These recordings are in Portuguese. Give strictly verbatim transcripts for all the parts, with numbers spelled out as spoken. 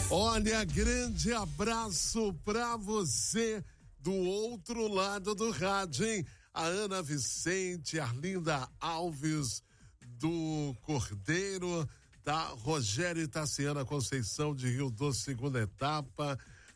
Olha, grande abraço pra você do outro lado do rádio, hein? A Ana Vicente, Arlinda Alves do Cordeiro, da Rogério Itaciana Conceição de Rio Doce, segunda etapa,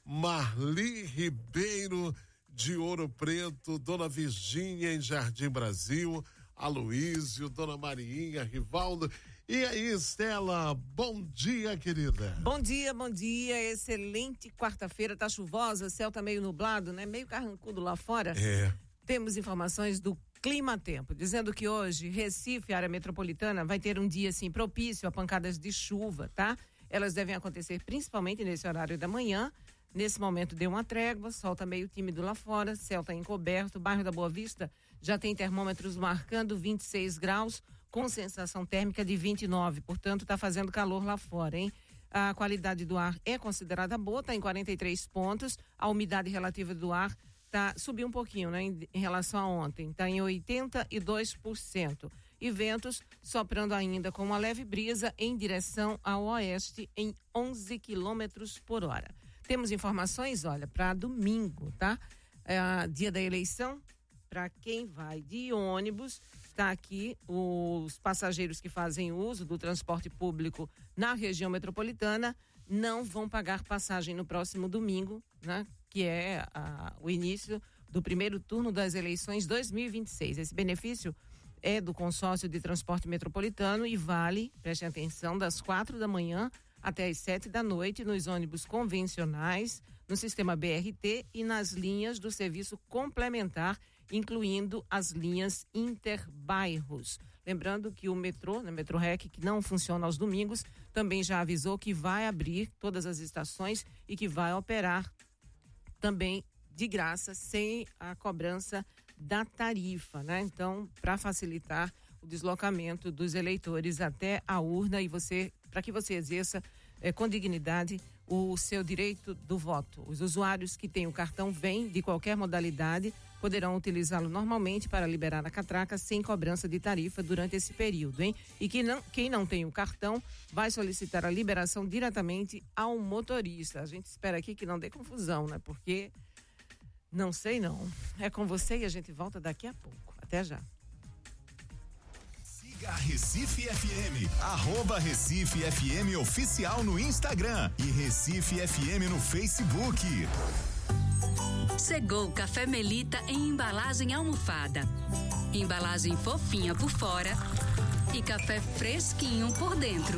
Marli Ribeiro de Ouro Preto, Dona Virgínia em Jardim Brasil, Aloísio, Dona Mariinha, Rivaldo. E aí, Estela, bom dia, querida. Bom dia, bom dia, excelente quarta-feira, tá chuvosa, céu tá meio nublado, né? Meio carrancudo lá fora. É. Temos informações do Clima Tempo, dizendo que hoje Recife, área metropolitana, vai ter um dia, assim, propício a pancadas de chuva, tá? Elas devem acontecer principalmente nesse horário da manhã. Nesse momento deu uma trégua, sol tá meio tímido lá fora, céu tá encoberto, o bairro da Boa Vista já tem termômetros marcando vinte e seis graus, com sensação térmica de vinte e nove, portanto tá fazendo calor lá fora, hein? A qualidade do ar é considerada boa, tá em quarenta e três pontos, a umidade relativa do ar tá, subiu um pouquinho, né, em, em relação a ontem, tá em oitenta e dois por cento. E ventos soprando ainda com uma leve brisa em direção ao oeste em onze quilômetros por hora. Temos informações, olha, para domingo, tá? É, dia da eleição, para quem vai de ônibus, tá aqui os passageiros que fazem uso do transporte público na região metropolitana não vão pagar passagem no próximo domingo, né? Que é a, o início do primeiro turno das eleições dois mil e vinte e seis. Esse benefício é do consórcio de transporte metropolitano e vale, preste atenção, das quatro da manhã até as sete da noite nos ônibus convencionais, no sistema B R T e nas linhas do serviço complementar, incluindo as linhas interbairros. Lembrando que o metrô, né, Metrorec, que não funciona aos domingos, também já avisou que vai abrir todas as estações e que vai operar também de graça, sem a cobrança da tarifa, né? Então, para facilitar o deslocamento dos eleitores até a urna e você, para que você exerça eh, com dignidade o seu direito do voto. Os usuários que têm o cartão Vem de qualquer modalidade poderão utilizá-lo normalmente para liberar a catraca sem cobrança de tarifa durante esse período, hein? E que não, quem não tem o cartão vai solicitar a liberação diretamente ao motorista. A gente espera aqui que não dê confusão, né? Porque não sei não. É com você e a gente volta daqui a pouco. Até já. Siga a Recife F M, arroba Recife F M oficial no Instagram e Recife F M no Facebook. Chegou o Café Melita em embalagem almofada. Embalagem fofinha por fora e café fresquinho por dentro.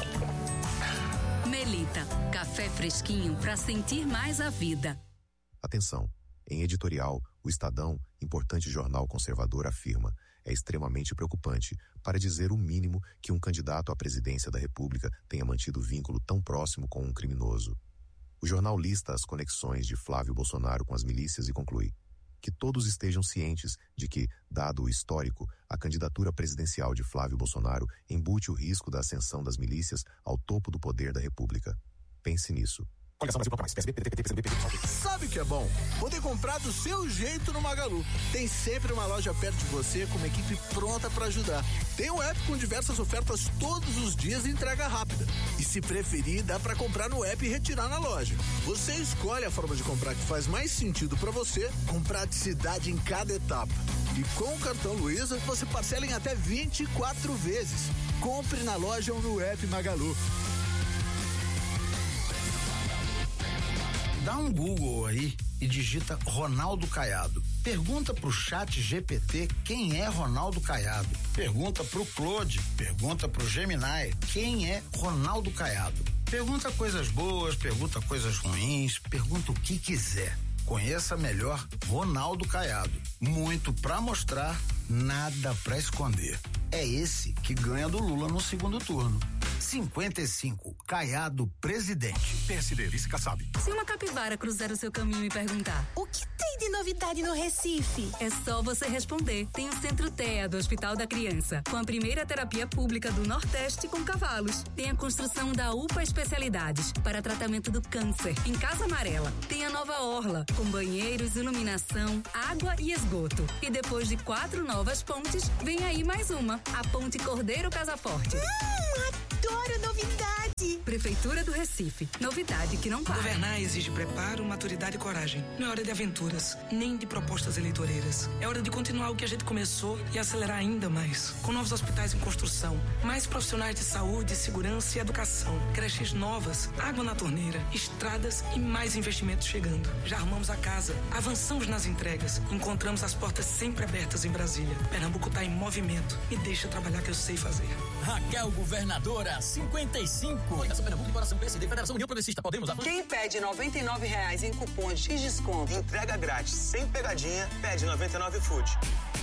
Melita, café fresquinho para sentir mais a vida. Atenção, em editorial, o Estadão, importante jornal conservador, afirma: é extremamente preocupante, para dizer o mínimo, que um candidato à presidência da República tenha mantido vínculo tão próximo com um criminoso. O jornal lista as conexões de Flávio Bolsonaro com as milícias e conclui que todos estejam cientes de que, dado o histórico, a candidatura presidencial de Flávio Bolsonaro embute o risco da ascensão das milícias ao topo do poder da República. Pense nisso. Sabe o que é bom? Poder comprar do seu jeito no Magalu. Tem sempre uma loja perto de você com uma equipe pronta para ajudar. Tem um app com diversas ofertas todos os dias e entrega rápida. E se preferir, dá para comprar no app e retirar na loja. Você escolhe a forma de comprar que faz mais sentido para você, com praticidade em cada etapa. E com o cartão Luiza, você parcela em até vinte e quatro vezes. Compre na loja ou no app Magalu. Dá um Google aí e digita Ronaldo Caiado. Pergunta pro chat G P T quem é Ronaldo Caiado. Pergunta pro Claude, pergunta pro Gemini quem é Ronaldo Caiado. Pergunta coisas boas, pergunta coisas ruins, pergunta o que quiser. Conheça melhor Ronaldo Caiado. Muito pra mostrar, nada pra esconder. É esse que ganha do Lula no segundo turno. cinquenta e cinco, Caiado presidente. P S D, vice Kassab. Se uma capivara cruzar o seu caminho e perguntar: o que tem de novidade no Recife? É só você responder. Tem o Centro T E A do Hospital da Criança, com a primeira terapia pública do Nordeste com cavalos. Tem a construção da U P A Especialidades para tratamento do câncer em Casa Amarela. Tem a nova orla, com banheiros, iluminação, água e esgoto. E depois de quatro novas pontes, vem aí mais uma, a Ponte Cordeiro Casa Forte. Hum, adoro novidades! Recife. Prefeitura do Recife. Novidade que não para. Governar exige preparo, maturidade e coragem. Não é hora de aventuras, nem de propostas eleitoreiras. É hora de continuar o que a gente começou e acelerar ainda mais. Com novos hospitais em construção, mais profissionais de saúde, segurança e educação, creches novas, água na torneira, estradas e mais investimentos chegando. Já armamos a casa, avançamos nas entregas, encontramos as portas sempre abertas em Brasília. Pernambuco está em movimento. Me deixa trabalhar que eu sei fazer. Raquel Governadora, cinquenta e cinco. Federação Pernambuco, Coração P S D, Federação União Progressista. Podemos avançar? Quem pede noventa e nove reais em cupons de desconto, entrega grátis, sem pegadinha, pede noventa e nove Food.